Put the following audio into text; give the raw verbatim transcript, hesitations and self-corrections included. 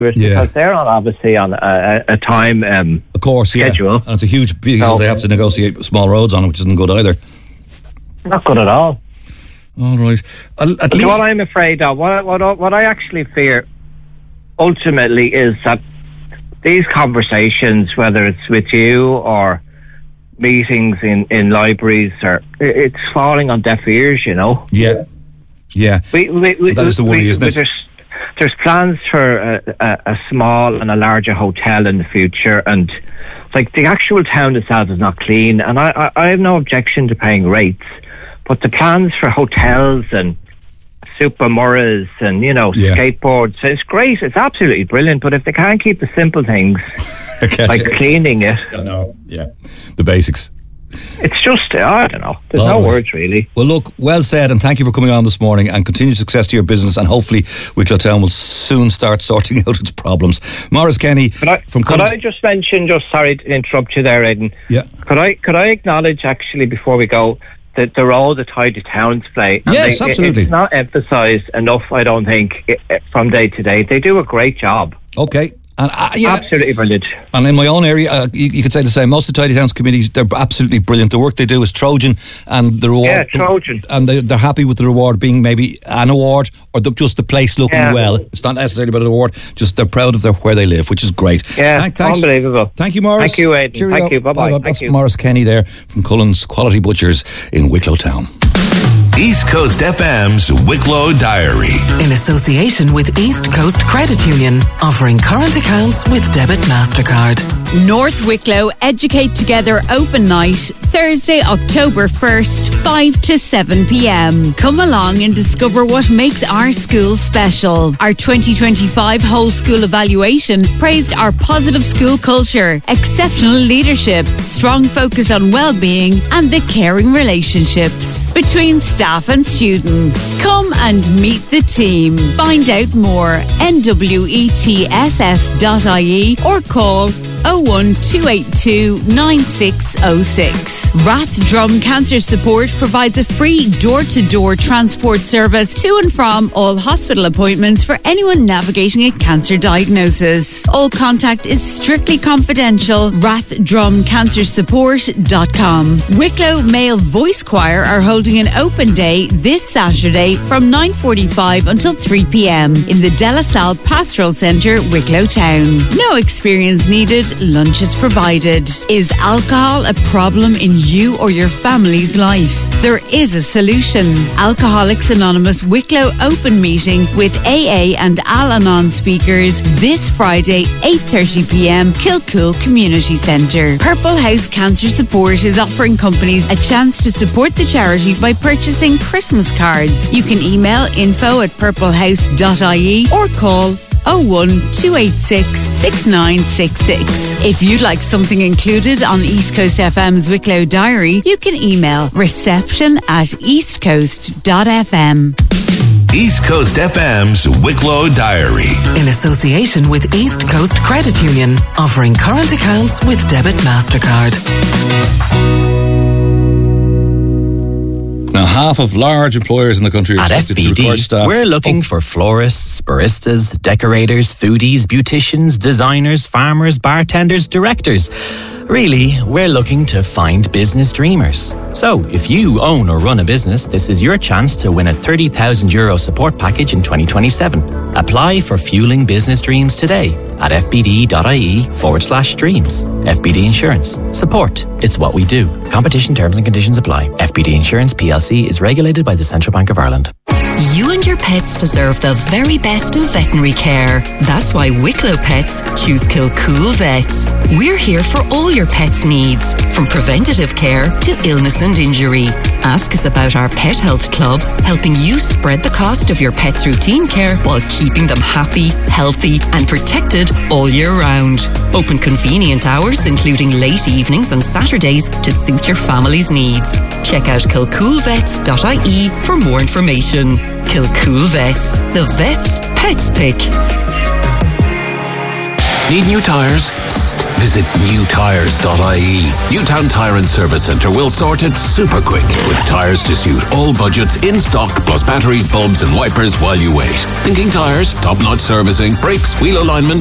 yeah. because they're on obviously on a, a time um, of course, yeah. schedule. And it's a huge vehicle. So, they have to negotiate small roads on it, which isn't good either. Not good at all. All right. At, at least what I'm afraid of, what, what, what I actually fear, ultimately, is that these conversations, whether it's with you or meetings in, in libraries, or it's falling on deaf ears, you know. Yeah, yeah. We, we, we, that is the worry, we, isn't it? There's, there's plans for a, a, a small and a larger hotel in the future, and like the actual town itself is not clean, and I, I, I have no objection to paying rates, but the plans for hotels and super murras and, you know, yeah. skateboards, it's great, it's absolutely brilliant, but if they can't keep the simple things like cleaning it, I know, yeah, the basics, it's just, I don't know, there's All no right. words really. Well, look, well said, and thank you for coming on this morning, and continued success to your business, and hopefully Wicklow Town will soon start sorting out its problems. Maurice Kenny could I, from could College- I just mention, just sorry to interrupt you there, Aidan, yeah, could I could I acknowledge actually before we go the, the role that Tidy Towns play. And yes, they, absolutely. It's not emphasised enough, I don't think, from day to day. They do a great job. Okay. And, uh, yeah. Absolutely brilliant. And in my own area, uh, you, you could say the same. Most of the Tidy Towns committees, they're absolutely brilliant. The work they do is Trojan, and the reward. Yeah, Trojan. And they, they're happy with the reward being maybe an award or the, just the place looking yeah. well. It's not necessarily about an award, just they're proud of their, where they live, which is great. Yeah, Thank, thanks. Unbelievable. Thank you, Maurice. Thank you, Aidan. Cheerio. Thank you. Bye-bye. Bye-bye. Thank That's you. Maurice Kenny there from Cullen's Quality Butchers in Wicklow Town. East Coast F M's Wicklow Diary. In association with East Coast Credit Union, offering current accounts with Debit MasterCard. North Wicklow Educate Together Open Night, Thursday, October first, five to seven p.m. Come along and discover what makes our school special. Our twenty twenty-five whole school evaluation praised our positive school culture, exceptional leadership, strong focus on well-being, and the caring relationships between staff and students. Come and meet the team. Find out more, N W E T S S dot I E or call oh one two eight two nine six oh six. Rathdrum Cancer Support provides a free door-to-door transport service to and from all hospital appointments for anyone navigating a cancer diagnosis. All contact is strictly confidential. rathdrum cancer support dot com. Wicklow Male Voice Choir are holding an open day this Saturday from nine forty-five until three p.m. in the De La Salle Pastoral Centre, Wicklow Town. No experience needed. Lunch is provided. Is alcohol a problem in you or your family's life? There is a solution. Alcoholics Anonymous Wicklow Open Meeting with A A and Al-Anon speakers this Friday, eight thirty p.m. Kilcool Community Centre. Purple House Cancer Support is offering companies a chance to support the charity by purchasing Christmas cards. You can email info at purple house dot I E or call oh one two eight six six nine six six. If you'd like something included on East Coast F M's Wicklow Diary, you can email reception at east coast dot f m. East Coast F M's Wicklow Diary. In association with East Coast Credit Union, offering current accounts with Debit MasterCard. Now, half of large employers in the country are At expected F B to D, require staff. we're looking Oh, for florists, baristas, decorators, foodies, beauticians, designers, farmers, bartenders, directors. Really, we're looking to find business dreamers. So, if you own or run a business, this is your chance to win a thirty thousand euro support package in twenty twenty-seven. Apply for Fueling Business Dreams today at fbd.ie forward slash dreams. F B D Insurance. Support. It's what we do. Competition terms and conditions apply. F B D Insurance P L C is regulated by the Central Bank of Ireland. You and your pets deserve the very best of veterinary care. That's why Wicklow Pets choose Kilcool Vets. We're here for all your pets' needs, from preventative care to illness and injury. Ask us about our Pet Health Club, helping you spread the cost of your pet's routine care while keeping them happy, healthy and protected all year round. Open convenient hours, including late evenings and Saturdays, to suit your family's needs. Check out kilcool vets dot I E for more information. Kilcool Vets. The vet's pets pick. Need new tyres? Visit new tires dot I E. Newtown Tire and Service Centre will sort it super quick with tyres to suit all budgets in stock, plus batteries, bulbs and wipers while you wait. Thinking tyres, top-notch servicing, brakes, wheel alignment,